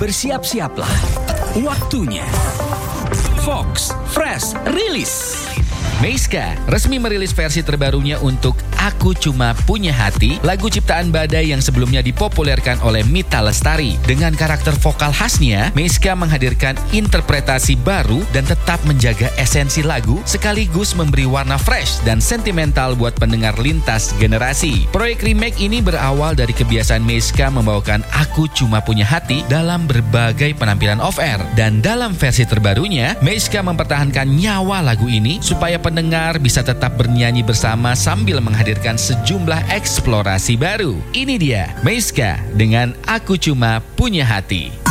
Bersiap-siaplah. Waktunya Fox Fresh Release. Meiska resmi merilis versi terbarunya untuk Aku Cuma Punya Hati, lagu ciptaan Badai yang sebelumnya dipopulerkan oleh Mita Lestari. Dengan karakter vokal khasnya, Meiska menghadirkan interpretasi baru dan tetap menjaga esensi lagu, sekaligus memberi warna fresh dan sentimental buat pendengar lintas generasi. Proyek remake ini berawal dari kebiasaan Meiska membawakan Aku Cuma Punya Hati dalam berbagai penampilan off-air. Dan dalam versi terbarunya, Meiska mempertahankan nyawa lagu ini supaya pendengar bisa tetap bernyanyi bersama sambil menghadirkan sejumlah eksplorasi baru. Ini dia Meiska dengan Aku Cuma Punya Hati.